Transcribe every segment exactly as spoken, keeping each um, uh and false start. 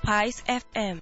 Spice F M.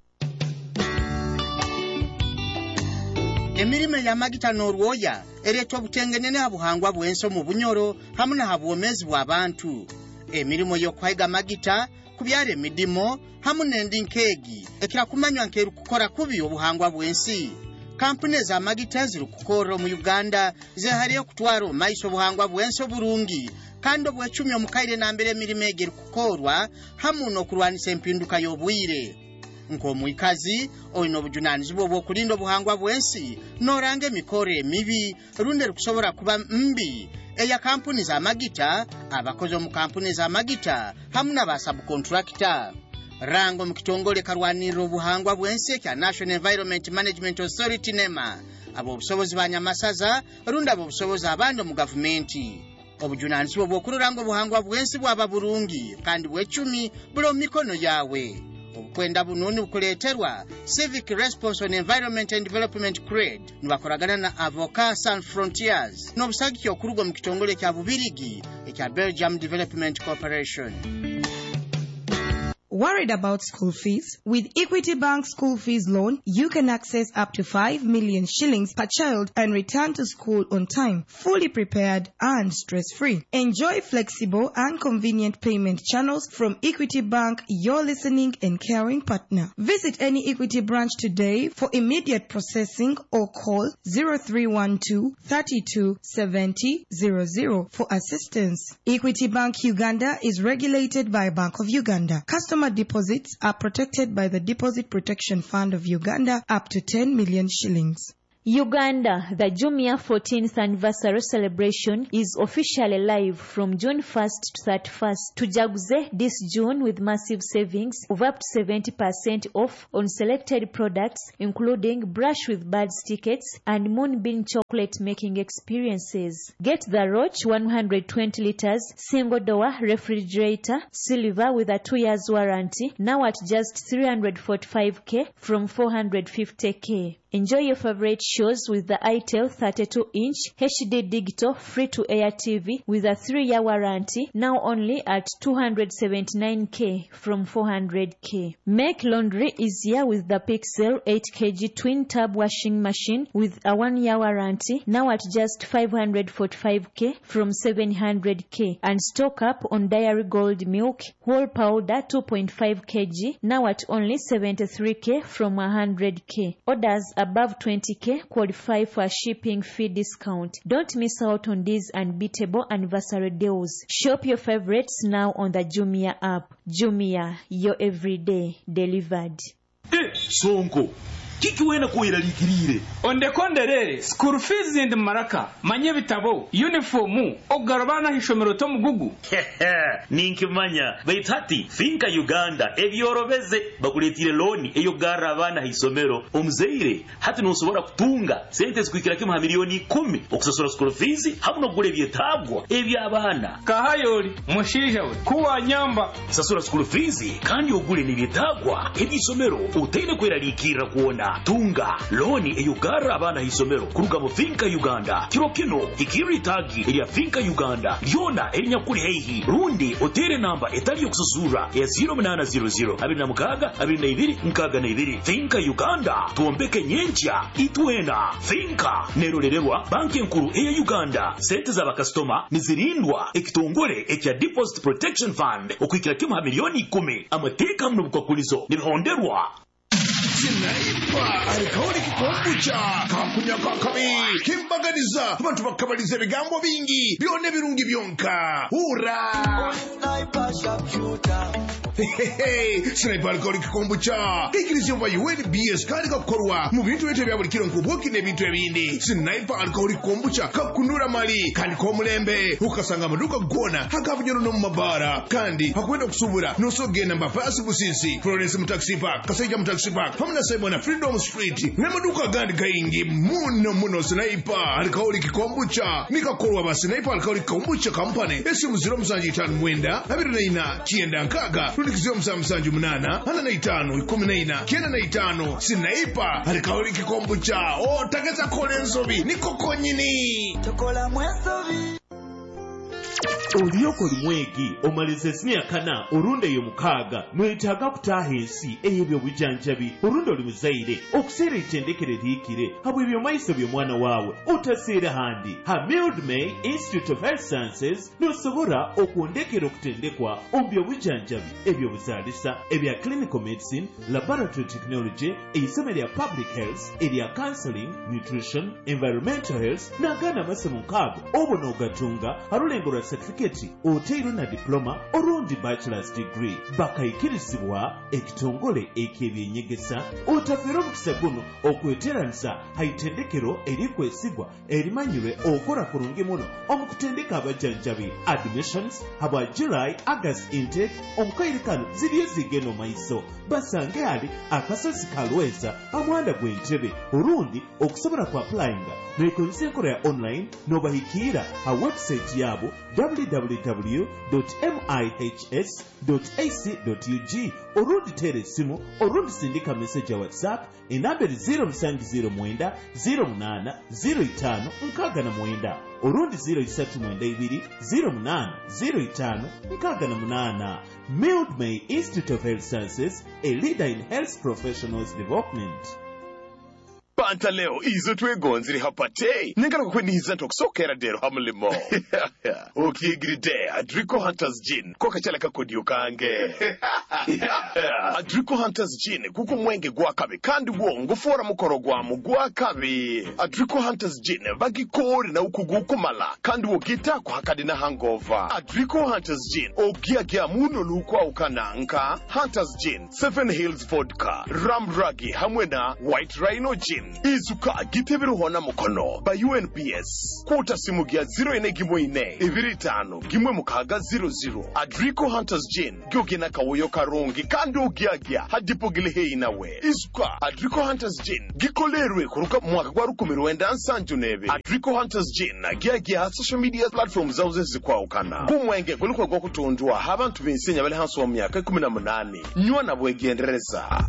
Emirime ya magita n'orwoya ereetwa obutengenene habuhangwa bw'enso mu bunyoro hamu na habwomezi bw'abantu. Emirimo y'okwayiga magita kubyala emidimo hamu n'endi nkeegi ekira kumanywa nkeeru kukora kubi obuhangwa bw'ensi. Kampuni za magita ziri kukora mu Uganda zehariyo okutwara omaiso obuhangwa bw'ensi obulungi kandi obw'ecumi omukaire nambere emirimo egeri kukorwa hamu n'okulwanisa empinduka y'obwire. Nk'omwikazi olina obujunaanizibwa obw'okulinda obuhangwa bw'ensi n'oranga emikoro emibi rundi kusobora kuba mbi eya kampuni za magita, abakozi mu kampuni za magita hamu n'abasabukontrakita. Rango mu kitongole karwanirira obuhangwa bw'ensi kya National Environment Management Authority NEMA, ab'obusobozi ba Nyamasaza rundi ab'obusobozi abandi mu gavumenti. Obujunaanizibwa obw'okuloranga obuhangwa bw'ensi bwaba bulungi kandi bw'ecumi buli mu mikono yawe. Obukwenda bununi bukuleeterwa Civic Response on Environment and Development C R E D nibakoragana na Avocat Sans Frontiers n'obusagiki okuruga mu kitongole kya Bubirigi ekya Belgium Development Corporation. Worried about school fees? With Equity Bank School Fees Loan, you can access up to five million shillings per child and return to school on time, fully prepared and stress-free. Enjoy flexible and convenient payment channels from Equity Bank, your listening and caring partner. Visit any Equity branch today for immediate processing or call zero three one two, three two seven zero zero zero for assistance. Equity Bank Uganda is regulated by Bank of Uganda. Customer deposits are protected by the Deposit Protection Fund of Uganda up to ten million shillings. Uganda, the Jumia fourteenth anniversary celebration is officially live from June first to thirty-first. Tujaguze this June with massive savings of up to seventy percent off on selected products including brush with buds tickets and moonbeam chocolate making experiences. Get the Roach one hundred twenty liters single door refrigerator silver with a two years warranty now at just three hundred forty-five thousand from four hundred fifty thousand. Enjoy your favorite shows with the itel thirty-two inch H D digital free-to-air T V with a three year warranty now only at two hundred seventy-nine thousand from four hundred thousand. Make laundry easier with the Pixel eight kilogram twin tub washing machine with a one year warranty now at just five hundred forty-five thousand from seven hundred thousand. And stock up on Dairy Gold milk whole powder two point five kilograms now at only seventy-three thousand from one hundred thousand. Orders above twenty thousand qualify for a shipping fee discount. Don't miss out on these unbeatable anniversary deals. Shop your favorites now on the Jumia app. Jumia, your everyday delivered. Eh, Sonko. Kiki wena kuira likirire onde konderere school fees and maraka manye bitabo uniform ogarabana hishomero to mugugu ninki manya baitati finka Uganda ebyorobeze bakuletire loan eyo garabana hisomero omzeire hati nosobora kutunga sente zikwikira kimha milioni kumi okusasura school fees hamuno gure byetabwa ebyabana kahayoli mushija we kuwa nyamba sasura school fees kandi ogure ni byetabwa ebisomero utende kwera likira kuona tunga loni eyugara abana hisomero kuruga mu finka Uganda kiro kino ikiri tagi eya finka Uganda lyona erinya kuri heihi rundi otere namba etali yokususura ya zero nine zero zero abiri na mukaga abiri na ibiri mukaga na ibiri. Finka Uganda tuombeke nyencha itwena finka nerorererwa banki nkuru eya Uganda. Sente za bakastoma nizirindwa ekitongole ekya Deposit Protection Fund okwikira kimha milioni kumi amateka mno bukakulizo nibihonderwa. Sinaipa alikaoni kikombucha kakunya kakabi kimbaganiza abantu bakabaliza bigambo bingi byone birungi byonka hura Sinaipa sharpshooter. Hey, Sinaipa alikaoni kikombucha ikirizo ba U N B S kandi gakorwa mu bintu bite bya buri kiro nkubuki ne bintu ebindi. Sinaipa alikaoni kikombucha kakunura mali kandi ko mulembe ukasanga amaduka gona hakavunyoro no mabara kandi hakwenda kusubura no sogenda mbafasi busisi Florence mu taxi park kasajja mu taxi park hamna sebo na Freedom Street nemaduka gandi gaingi muno muno. Sinaipa alikaoli kikombucha nikakorwa ba Sinaipa alikaoli kikombucha company esimu zero musanji tano mwenda abiri na ina kienda nkaga rudikizio msamsanju munana hana na itano kumi na ina kienda na itano. Sinaipa alikaoli kikombucha o takeza kole nsobi niko konyini tokola mwensobi. Oliyoko lumwegi omalize siniya kana orunde yo mukaaga nwetaaga kutaaha ensi ey'ebyobujanjabi orunde oli muzaire okuseera ettendekero liikire habwe ebyomaiso by'omwana waawe otaseera handi ha Mildmay Institute of Health Sciences n'osobola okwondekera okutendekwa omu byobujanjabi ebyobuzaalisa ebya clinical medicine, laboratory technology, eisomo lya public health, erya counseling, nutrition, environmental health n'agaana amasomo nkaago obo n'ogatunga alulengo lwa certificate oteiro na diploma orundi bachelor's degree bakayikirizibwa ekitongole eky'ebyenyegesa otafera omukisa guno okweteranisa haitendekero erikwesigwa erimanyirwe okora kurungi muno omukutendeka abajanjabi admissions habwa July August intake omukairikano ziriyo zigeno maiso basange ali akasozi kalweza amwanda gw'entebe orundi okusobola ku applyinga nekozesa enkola ya online n'obahikira ha website yabo w w w dot mihs dot a c dot u g orundi tera essimu orundi sindika message ya whatsapp enamberi zero musanju zero mwenda zero munaana zero itaano nkaaga na mwenda orundi zero isatu mwenda ibiri zero munaana zero itaano nkaaga na munaana. Mildmay Institute of Health Sciences, a leader in health professionals development. Panta leo izo twegonziri hapate nengala kukweniza ntokusokera dero hamulimo okigiride Adrico Hunters Gin koka chala kakodiyo kange Adrico Hunters Gin kuko mwenge gwakabe kandi wo ngufora mukoro gwamu gwakabe Adrico Hunters Gin bagikori na ukugukumala kandi wo gita kwa hakadi na hangover Adrico Hunters Gin ogiagia muno lukwa ukananka Hunters Gin Seven Hills Vodka Ramragi hamwena White Rhino Gin izuka gitebero hona mukono ba U N P S kota simu gya zero ene gimwe ine ibiri tano gimwe mukaga zero zero Adrico Hunters Gin gyogena kawoyo karongi kandi ogiagia hadipo gilehe inawe izuka Adrico Hunters Gin gikolerwe kuruka mwaka gwa rukumi rwenda nsanju nebe Adrico Hunters Gin agiagia social media platforms zauze zikwa ukana kumwenge kuliko gwa kutondwa habantu binsenya bale hanso wa myaka kumi na munane nywa na bwegendereza.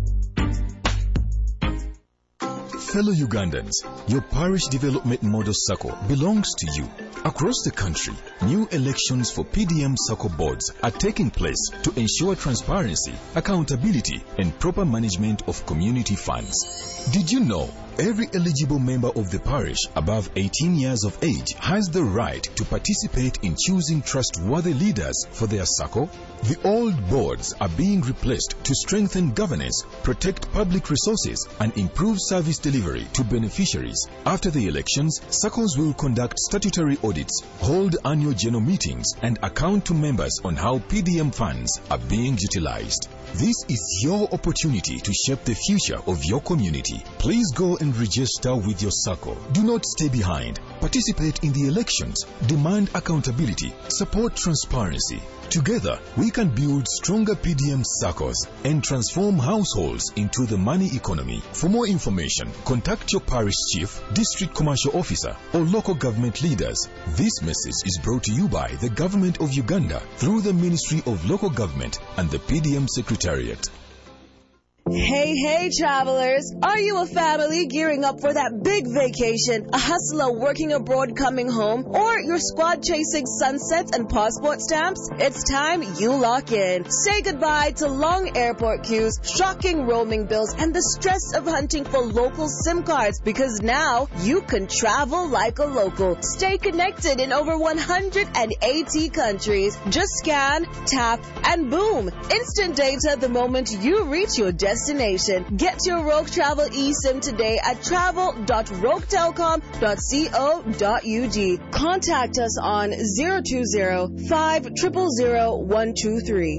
Fellow Ugandans, your parish development model circle belongs to you. Across the country, new elections for P D M circle boards are taking place to ensure transparency, accountability, and proper management of community funds. Did you know every eligible member of the parish above eighteen years of age has the right to participate in choosing trustworthy leaders for their circle? The old boards are being replaced to strengthen governance, protect public resources, and improve service delivery to beneficiaries. After the elections, circles will conduct statutory audits, hold annual general meetings, and account to members on how P D M funds are being utilized. This is your opportunity to shape the future of your community. Please go and register with your circle. Do not stay behind. Participate in the elections. Demand accountability. Support transparency. Together, we can build stronger P D M circles and transform households into the money economy. For more information, contact your parish chief, district commercial officer, or local government leaders. This message is brought to you by the Government of Uganda through the Ministry of Local Government and the P D M Secretariat. Hey, hey, travelers. Are you a family gearing up for that big vacation, a hustler working abroad coming home, or your squad chasing sunsets and passport stamps? It's time you lock in. Say goodbye to long airport queues, shocking roaming bills, and the stress of hunting for local SIM cards, because now you can travel like a local. Stay connected in over one hundred eighty countries. Just scan, tap, and boom. Instant data the moment you reach your destination. Destination. Get your Rogue Travel eSIM today at travel dot rogue telecom dot co dot u g. Contact us on zero two zero, five zero zero, one two three.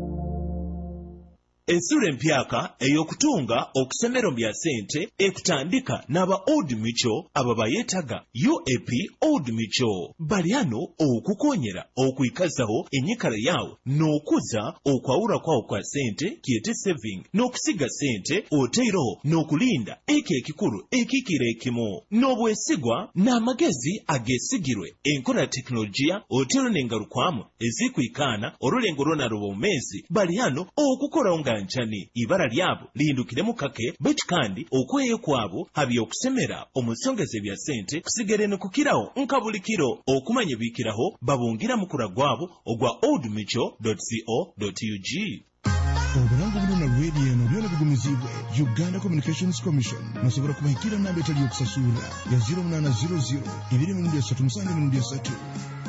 Ensula empyaka ey'okutunga okusemero bya ssente ekutandika n'aba Old Mutual abo bayetaga U A P Old Mutual bali ano okukonyera okuyikazaho enyikala yawe n'okuza okwawula kwawo kwa ssente kiyete saving n'okusiga ssente oteeroho n'okulinda eko ekikulu ekikira ekimu n'obwesigwa n'amagezi ageesigirwe enkola ya tekinologiya oteero n'engalukwamu ezikwikaana olulengo lwona lwoba omumezi bali ano okukolawo nga bakanchani ibara lyabo lihindukiremu kake beti kandi okweyo kwabo habyo okusemera omusongeze bya sente kusigere nokukiraho nkabulikiro okumanya bikiraho babungira mukura gwabo ogwa old micho dot co dot u g. Obulango buno na radio eno byona bigumizibwe Uganda Communications Commission nasobora kubahikira namba etali yokusasula ya zero munana zero zero ibiri mu ndya satu musange mu ndya satu